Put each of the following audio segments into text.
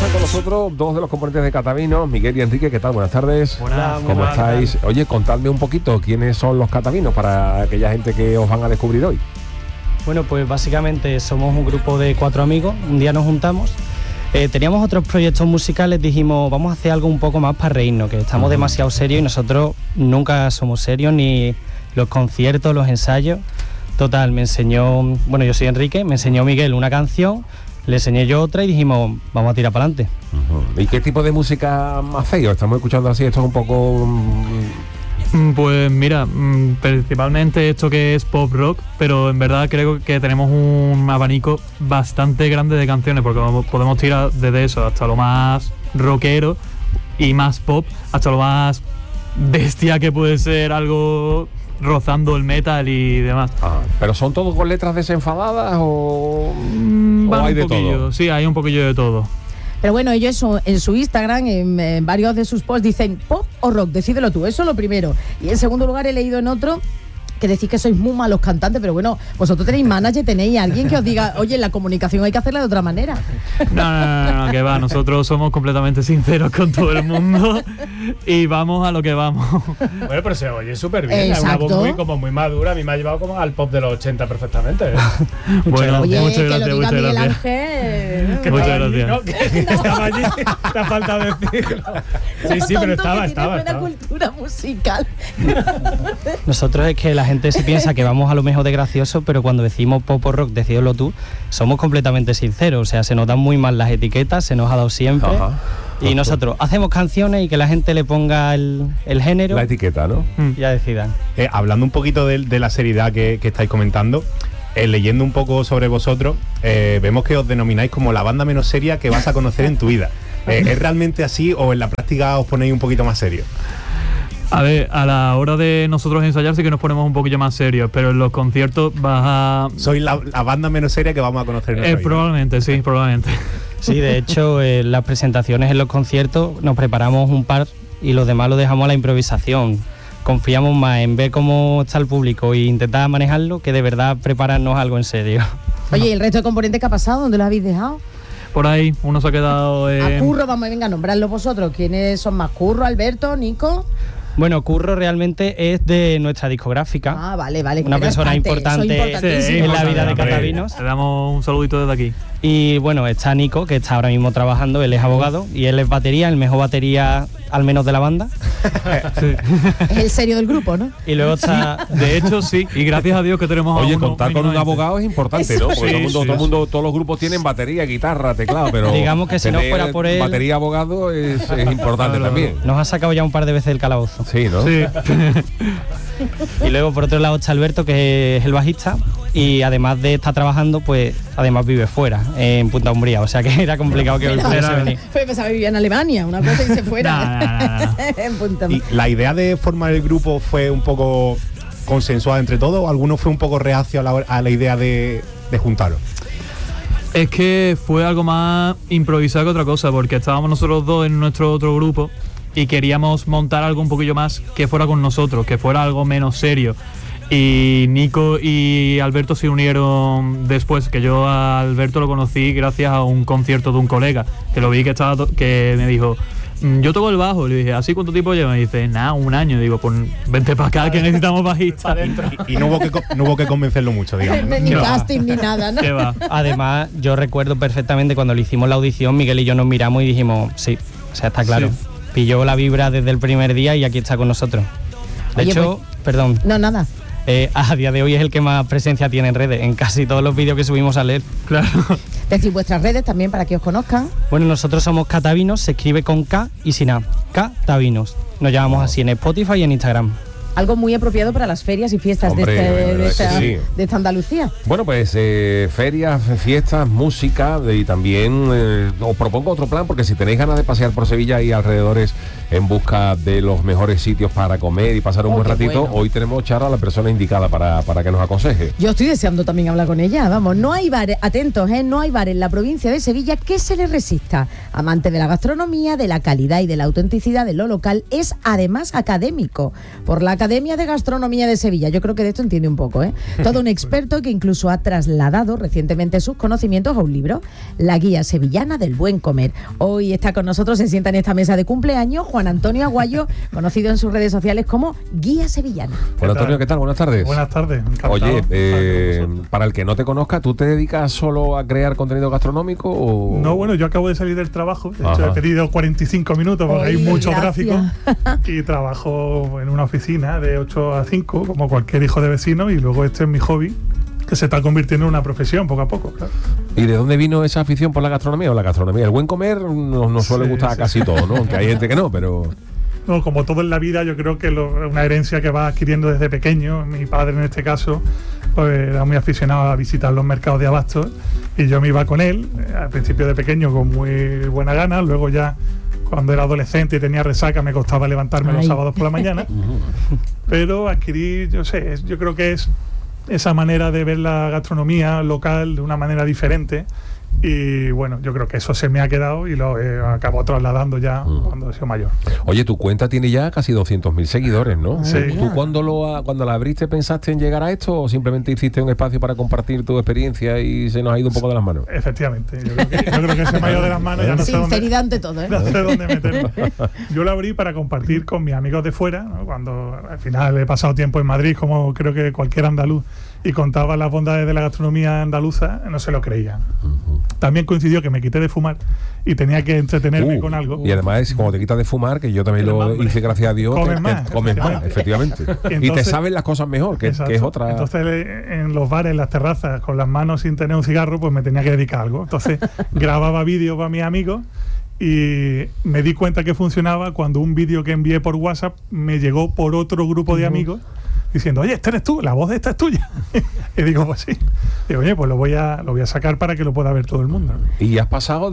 están con nosotros dos de los componentes de Catavinos, Miguel y Enrique. ¿Qué tal? Buenas tardes. Hola, ¿Cómo estáis? Oye, contadme un poquito quiénes son los Catavinos para aquella gente que os van a descubrir hoy. Bueno, pues básicamente somos un grupo de 4 amigos. Un día nos juntamos. Teníamos otros proyectos musicales, dijimos, vamos a hacer algo un poco más para reírnos, que estamos demasiado serios y nosotros nunca somos serios, ni los conciertos, los ensayos. Total, me enseñó, bueno, yo soy Enrique, me enseñó Miguel una canción, le enseñé yo otra y dijimos, vamos a tirar para adelante. ¿Y qué tipo de música hacéis? Estamos escuchando así, esto es un poco... Pues mira, principalmente esto que es pop rock, pero en verdad creo que tenemos un abanico bastante grande de canciones, porque podemos tirar desde eso hasta lo más rockero y más pop, hasta lo más bestia que puede ser algo rozando el metal y demás. ¿Pero son todos con letras desenfadadas o hay de todo? Sí, hay un poquillo de todo. Pero bueno, ellos en su Instagram, en varios de sus posts, dicen pop o rock, decídelo tú, eso es lo primero. Y en segundo lugar he leído en otro que decís que sois muy malos cantantes, pero bueno, vosotros tenéis manager, tenéis alguien que os diga, oye, la comunicación hay que hacerla de otra manera. No, que va, nosotros somos completamente sinceros con todo el mundo y vamos a lo que vamos. Bueno, pero se oye súper bien, Exacto. es una voz muy madura, a mí me ha llevado como al pop de los 80 perfectamente. Bueno, oye, muchas que gracias, lo diga muchas Miguel gracias. Ángel. Que Muchas estaba allí, gracias. ¿no? Que estaba allí, te ha faltado decirlo. Sí, pero estaba. Buena cultura musical. Nosotros es que la gente se piensa que vamos a lo mejor de gracioso, pero cuando decimos pop o rock, decídelo tú, somos completamente sinceros, o sea, se nos dan muy mal las etiquetas, se nos ha dado siempre. Y nosotros hacemos canciones y que la gente le ponga el género. La etiqueta, ¿no? Y ya decidan. Hablando un poquito de la seriedad que estáis comentando, leyendo un poco sobre vosotros, vemos que os denomináis como la banda menos seria que vas a conocer en tu vida. ¿Es realmente así o en la práctica os ponéis un poquito más serios? A ver, a la hora de nosotros ensayar sí que nos ponemos un poquillo más serios, pero en los conciertos vas a... Sois la banda menos seria que vamos a conocer en nuestra vida. Probablemente, sí, probablemente. Sí, de hecho, en las presentaciones en los conciertos nos preparamos un par y los demás lo dejamos a la improvisación. Confiamos más en ver cómo está el público e intentar manejarlo que de verdad prepararnos algo en serio. Oye, ¿y el resto de componentes que ha pasado? ¿Dónde los habéis dejado? Por ahí, uno se ha quedado... A Curro, vamos, venga, nombrarlo vosotros. ¿Quiénes son más? Curro, Alberto, Nico... Bueno, Curro realmente es de nuestra discográfica. Ah, vale. Una persona importante en la vida de Catavinos. Le damos un saludito desde aquí. Y bueno, está Nico, que está ahora mismo trabajando, él es abogado y él es batería, el mejor batería al menos de la banda. Sí. Es el serio del grupo, ¿no? Y luego está... De hecho, sí, y gracias a Dios que tenemos Oye, a uno contar con un mínimamente. abogado es importante, ¿no? Porque todo el mundo, todos los grupos tienen batería, guitarra, teclado, pero digamos que si no tener fuera por él... batería, abogado es importante también. Nos ha sacado ya un par de veces del calabozo. Sí, ¿no? Sí. Y luego por otro lado está Alberto, que es el bajista, y además de estar trabajando, pues además vive fuera, en Punta Umbría, o sea que era complicado que pudiese venir. Pues pensaba que vivía en Alemania, una cosa y se fuera. No. En Punta ¿Y la idea de formar el grupo fue un poco consensuada entre todos o alguno fue un poco reacio a la idea de juntaros? Es que fue algo más improvisado que otra cosa, porque estábamos nosotros dos en nuestro otro grupo y queríamos montar algo un poquillo más que fuera con nosotros, que fuera algo menos serio. Y Nico y Alberto se unieron después, que yo a Alberto lo conocí gracias a un concierto de un colega, que lo vi que me dijo, yo toco el bajo. Le dije, ¿así cuánto tiempo lleva? Y dice, nada, 1 año. Digo, pues vente para acá que necesitamos bajista. Y no hubo que convencerlo mucho, digamos, ¿no? Ni casting ni nada, ¿no? ¿Qué va? Además, yo recuerdo perfectamente cuando le hicimos la audición, Miguel y yo nos miramos y dijimos, sí, o sea, está claro. Sí. Pilló la vibra desde el primer día y aquí está con nosotros. De Oye, hecho, perdón, No, nada. a día de hoy es el que más presencia tiene en redes, en casi todos los vídeos que subimos a leer. Claro. Decir vuestras redes también para que os conozcan. Bueno, nosotros somos Catavinos, se escribe con K y sin A. Catavinos. Nos llamamos así en Spotify y en Instagram. Algo muy apropiado para las ferias y fiestas Hombre, la verdad es que sí. de esta Andalucía. Bueno, pues ferias, fiestas, música y también os propongo otro plan, porque si tenéis ganas de pasear por Sevilla y alrededores en busca de los mejores sitios para comer y pasar un buen qué ratito, bueno. hoy tenemos, Charo, a la persona indicada para que nos aconseje. Yo estoy deseando también hablar con ella, vamos, no hay bar, atentos, no hay bar en la provincia de Sevilla que se le resista. Amante de la gastronomía, de la calidad y de la autenticidad de lo local, es además académico por la Academia de Gastronomía de Sevilla. Yo creo que de esto entiende un poco, ¿eh? Todo un experto que incluso ha trasladado recientemente sus conocimientos a un libro, La Guía Sevillana del Buen Comer. Hoy está con nosotros, se sienta en esta mesa de cumpleaños, Juan Antonio Aguayo, conocido en sus redes sociales como Guía Sevillana. Juan Antonio, ¿qué tal? Buenas tardes. Buenas tardes. Encantado. Oye, para el que no te conozca, ¿tú te dedicas solo a crear contenido gastronómico o...? No, bueno, yo acabo de salir del trabajo. De hecho, Ajá. he pedido 45 minutos porque hay Oye, mucho gracias. tráfico. Y trabajo en una oficina de 8 a 5, como cualquier hijo de vecino. Y luego este es mi hobby, que se está convirtiendo en una profesión poco a poco, claro. ¿Y de dónde vino esa afición por la gastronomía o la gastronomía? El buen comer nos suele Sí, gustar a sí. casi todo, ¿no? Aunque hay gente que no, pero... No, como todo en la vida, yo creo que es una herencia que va adquiriendo desde pequeño. Mi padre, en este caso, pues, era muy aficionado a visitar los mercados de abastos y yo me iba con él, al principio de pequeño con muy buena gana, luego ya cuando era adolescente y tenía resaca me costaba levantarme los Ay. sábados por la mañana, pero adquirí, yo creo que es esa manera de ver la gastronomía local de una manera diferente. Y bueno, yo creo que eso se me ha quedado y lo acabo trasladando ya cuando he sido mayor. Oye, tu cuenta tiene ya casi 200.000 seguidores, ¿no? Sí. ¿Tú cuando la abriste pensaste en llegar a esto o simplemente hiciste un espacio para compartir tu experiencia y se nos ha ido un poco de las manos? Efectivamente, yo creo que se me ha ido de las manos, ya no sé dónde, Sinceridad ante todo, ¿eh? no sé dónde meterlo. Yo lo abrí para compartir con mis amigos de fuera, ¿no? Cuando al final he pasado tiempo en Madrid, como creo que cualquier andaluz, y contaba las bondades de la gastronomía andaluza, no se lo creían. También coincidió que me quité de fumar y tenía que entretenerme con algo. Y además, como te quitas de fumar, que yo también lo Hambre. hice gracias a Dios, Comes te más, comes más, efectivamente. Y te entonces- saben las cosas mejor, que es Exacto. otra... Entonces, en los bares, en las terrazas, con las manos sin tener un cigarro, pues me tenía que dedicar a algo. Entonces, grababa vídeos para mis amigos y me di cuenta que funcionaba cuando un vídeo que envié por WhatsApp me llegó por otro grupo de amigos diciendo, oye, este eres tú, la voz de esta es tuya. Y digo, pues sí. Digo, oye, pues lo voy a sacar para que lo pueda ver todo el mundo. Y has pasado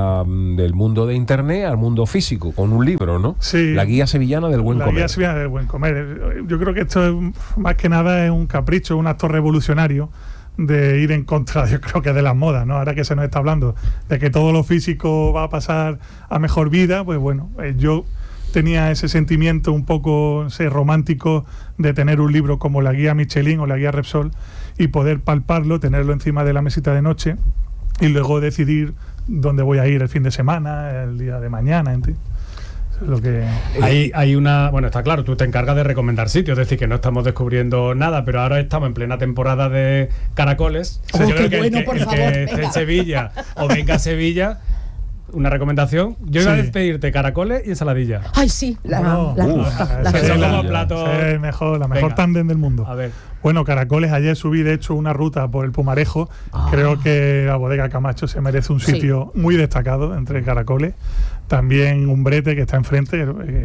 del mundo de internet al mundo físico, con un libro, ¿no? Sí. La Guía Sevillana del Buen La Comer. Guía Sevillana del Buen Comer. Yo creo que esto es, más que nada es un capricho, un acto revolucionario de ir en contra, yo creo que de las modas, ¿no? Ahora que se nos está hablando de que todo lo físico va a pasar a mejor vida, pues bueno, yo tenía ese sentimiento un poco, no sé, romántico de tener un libro como la Guía Michelin o la Guía Repsol y poder palparlo, tenerlo encima de la mesita de noche y luego decidir dónde voy a ir el fin de semana, el día de mañana, ¿entiendes? Eso es lo que... Hay una, bueno, está claro, tú te encargas de recomendar sitios, es decir, que no estamos descubriendo nada, pero ahora estamos en plena temporada de caracoles. Oh, yo creo qué que bueno, el por que favor, esté venga. en Sevilla o venga a Sevilla, una recomendación. Yo iba a Sí. despedirte caracoles y ensaladilla. Ay, sí, la No. rusa, la que son rusa. como platos. Es la mejor Venga. tándem del mundo. A ver. Bueno, caracoles, ayer subí de hecho una ruta por el Pumarejo. Creo que la bodega Camacho se merece un Sí. sitio muy destacado entre caracoles. También un brete que está enfrente,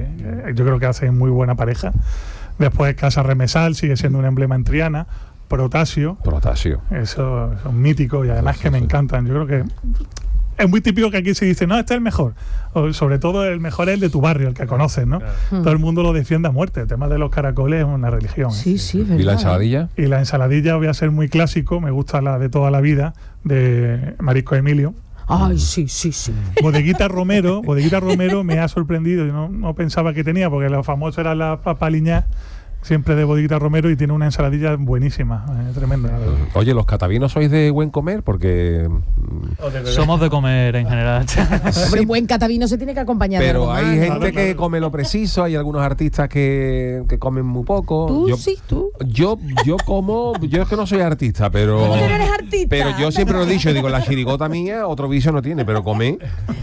yo creo que hace muy buena pareja. Después Casa Remesal, sigue siendo un emblema en Triana. Protasio, Protasio. eso son míticos y además que me encantan. Yo creo que es muy típico que aquí se dice, no, este es el mejor. O, sobre todo el mejor es el de tu barrio, el que conoces, ¿no? Claro. Todo el mundo lo defiende a muerte. El tema de los caracoles es una religión. Sí, sí, verdad. ¿Y la ensaladilla? Y la ensaladilla voy a ser muy clásico, me gusta la de toda la vida, de Marisco Emilio. Ay, sí, sí, sí. Bodeguita Romero me ha sorprendido, yo no pensaba que tenía, porque lo famoso era la papa liñá, siempre de Bodeguita Romero, y tiene una ensaladilla buenísima, tremenda. la verdad. Oye, ¿los catavinos sois de buen comer? Porque... Somos de comer en general. Hombre, un buen catavino se tiene que acompañar de Pero algo hay más, ¿no? gente que claro. come lo preciso, hay algunos artistas que comen muy poco. Tú sí, tú. Yo como, yo es que no soy artista, pero... ¿Cómo que no eres artista? Pero yo siempre lo he dicho, digo, la chirigota mía otro vicio no tiene, pero comer.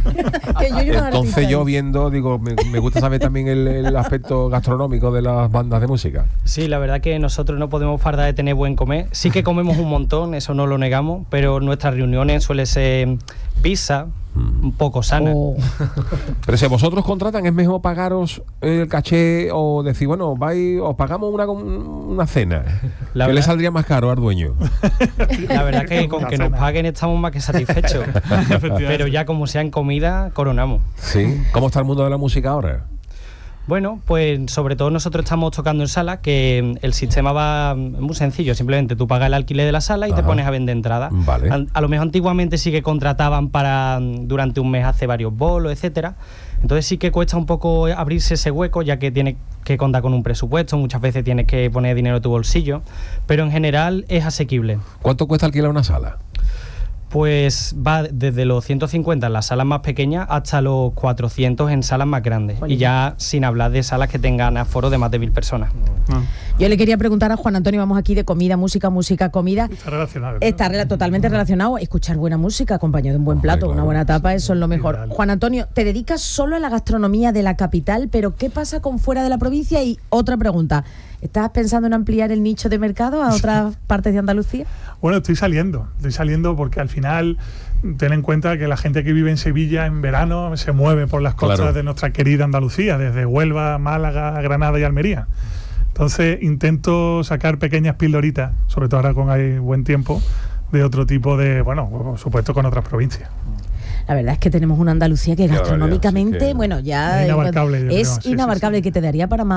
Que yo era un Entonces artista. yo viendo, digo, me gusta saber también el aspecto gastronómico de las bandas de música. Sí, la verdad que nosotros no podemos fardar de tener buen comer. Sí que comemos un montón, eso no lo negamos, pero nuestras reuniones suelen ser pizza, un poco sana. Oh. Pero si vosotros contratan, ¿es mejor pagaros el caché o decir, bueno, os pagamos una cena? La ¿Qué le verdad- saldría más caro al dueño? La verdad que con Una que nos cena. paguen estamos más que satisfechos. Pero ya como sea en comida, coronamos. Sí. ¿Cómo está el mundo de la música ahora? Bueno, pues sobre todo nosotros estamos tocando en sala, que el sistema va muy sencillo, simplemente tú pagas el alquiler de la sala y te pones a vender entradas. Vale. A lo mejor antiguamente sí que contrataban para durante un mes hacer varios bolos, etcétera. Entonces sí que cuesta un poco abrirse ese hueco, ya que tienes que contar con un presupuesto, muchas veces tienes que poner dinero de tu bolsillo, pero en general es asequible. ¿Cuánto cuesta alquilar una sala? Pues va desde los 150 en las salas más pequeñas hasta los 400 en salas más grandes. Jolín. Y ya sin hablar de salas que tengan aforo de más de 1000 personas. Yo le quería preguntar a Juan Antonio, vamos aquí de comida, música, comida. Está relacionado. Está totalmente relacionado. Escuchar buena música acompañado de un buen plato, claro. una buena tapa, eso es lo mejor. Ideal. Juan Antonio, te dedicas solo a la gastronomía de la capital, pero ¿qué pasa con fuera de la provincia? Y otra pregunta, ¿estás pensando en ampliar el nicho de mercado a otras partes de Andalucía? Bueno, estoy saliendo porque al final ten en cuenta que la gente que vive en Sevilla en verano se mueve por las costas Claro. de nuestra querida Andalucía, desde Huelva, Málaga, Granada y Almería. Entonces intento sacar pequeñas pildoritas, sobre todo ahora con hay buen tiempo, de otro tipo de, bueno, por supuesto con otras provincias. La verdad es que tenemos una Andalucía que Qué gastronómicamente, barbaridad, sí que- bueno, ya Es inabarcable, yo creo, es sí, inabarcable, sí, sí. que te daría para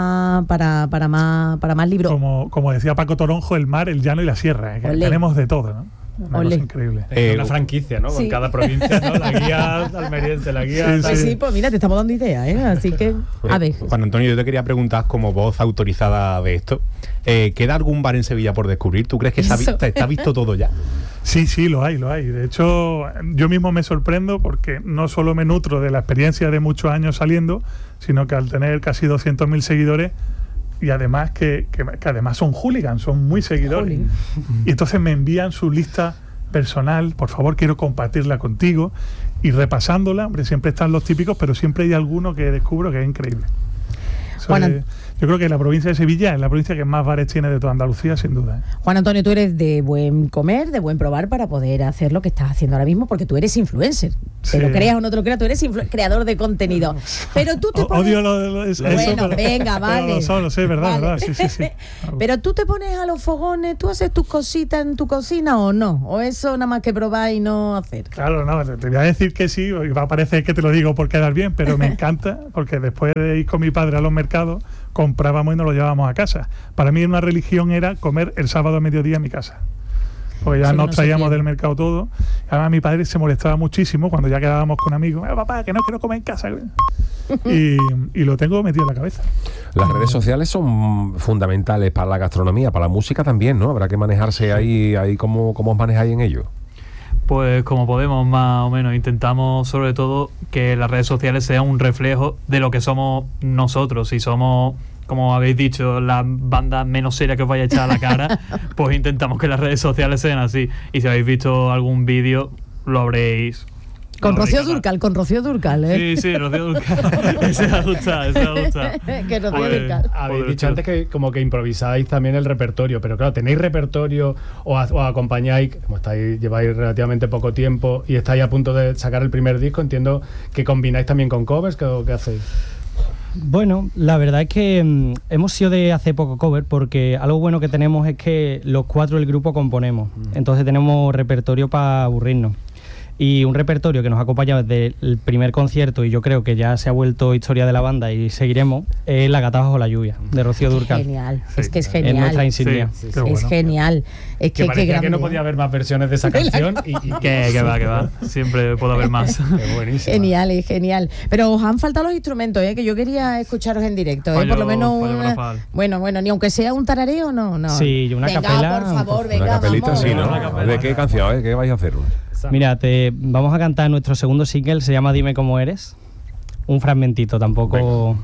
más libros. Como decía Paco Toronjo, el mar, el llano y la sierra, que Olé. tenemos de todo, ¿no? Una Olé. cosa increíble. Es una franquicia, ¿no? Sí. Con cada provincia, ¿no? La guía almeriense, la guía... Sí, Pues sí. sí, pues mira, te estamos dando ideas, ¿eh? Así que, a ver. Juan Antonio, yo te quería preguntar, como voz autorizada de esto, ¿queda algún bar en Sevilla por descubrir? ¿Tú crees que está visto todo ya? Sí, lo hay. De hecho, yo mismo me sorprendo porque no solo me nutro de la experiencia de muchos años saliendo, sino que al tener casi 200.000 seguidores, y además que además son hooligans, son muy seguidores. Jolín. Y entonces me envían su lista personal, por favor, quiero compartirla contigo. Y repasándola, hombre, siempre están los típicos, pero siempre hay alguno que descubro que es increíble. Eso Juan es- yo creo que la provincia de Sevilla es la provincia que más bares tiene de toda Andalucía, sin duda, ¿eh? Juan Antonio, tú eres de buen comer, de buen probar para poder hacer lo que estás haciendo ahora mismo, porque tú eres influencer. Te Sí. lo creas o no te lo creas, tú eres creador de contenido. Pero tú te pones... Odio eso, Bueno, pero- venga, pero vale. lo sé, verdad, Vale. verdad, sí. Pero tú te pones a los fogones, tú haces tus cositas en tu cocina o no, o eso nada más que probar y no hacer. Claro, no, te voy a decir que sí, y va a parecer que te lo digo por quedar bien, pero me encanta, porque después de ir con mi padre a los mercados, comprábamos y nos lo llevábamos a casa. Para mí una religión era comer el sábado a mediodía en mi casa. Porque ya Eso nos no se traíamos pierde. del mercado todo. Además mi padre se molestaba muchísimo cuando ya quedábamos con amigos. Papá, que no quiero comer en casa. y lo tengo metido en la cabeza. Las redes sociales son fundamentales para la gastronomía, para la música también, ¿no? Habrá que manejarse ahí ¿cómo os manejáis en ello? Pues como podemos, más o menos. Intentamos sobre todo que las redes sociales sean un reflejo de lo que somos nosotros. Si somos, como habéis dicho, la banda menos seria que os vaya a echar a la cara, pues intentamos que las redes sociales sean así. Y si habéis visto algún vídeo, lo habréis... Con lo habréis Rocío catado. Durcal, ¿eh? Sí, Rocío Durcal. Ese me ha gustado. Que Rocío Pues, Durcal. Habéis Joder, dicho tío. antes que como que improvisáis también el repertorio, pero claro, ¿tenéis repertorio o acompañáis, como lleváis relativamente poco tiempo y estáis a punto de sacar el primer disco? Entiendo que combináis también con covers, ¿qué hacéis? Bueno, la verdad es que hemos sido de hace poco cover, porque algo bueno que tenemos es que los 4 del grupo componemos. Entonces tenemos repertorio para aburrirnos. Y un repertorio que nos ha acompañado desde el primer concierto, y yo creo que ya se ha vuelto historia de la banda y seguiremos, es La gata bajo la lluvia, de Rocío Durcal. Genial, Sí. es que es Es genial. nuestra insignia. Sí, Qué Es bueno. genial. Es Que que parecía que no grande. podía haber más versiones de esa canción y Que va. Siempre puedo haber más. Qué buenísimo. Genial, es genial. Pero os han faltado los instrumentos, que yo quería escucharos en directo. Fallo- Por lo menos fallo una- grafal. bueno, ni aunque sea un tarareo, no. Sí, una venga, capela, por favor, venga, Una capelita, vamos. sí, ¿no? Una capela. ¿De qué canción? ¿Qué vais a hacer? Mira, vamos a cantar nuestro segundo single, se llama Dime cómo eres. Un fragmentito, tampoco...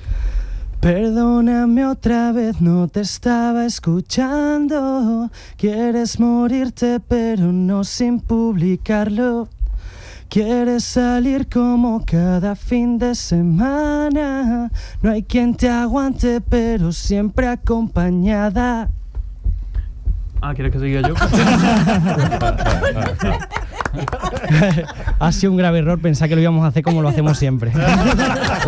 Perdóname otra vez, no te estaba escuchando. Quieres morirte, pero no sin publicarlo. Quieres salir como cada fin de semana. No hay quien te aguante, pero siempre acompañada. ¿Quieres que siga yo? Ha sido un grave error pensar que lo íbamos a hacer como lo hacemos siempre.